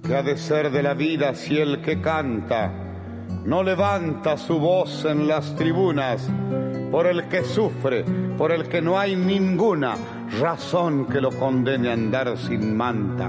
¿Qué ha de ser de la vida si el que canta no levanta su voz en las tribunas? Por el que sufre, por el que no hay ninguna razón que lo condene a andar sin manta.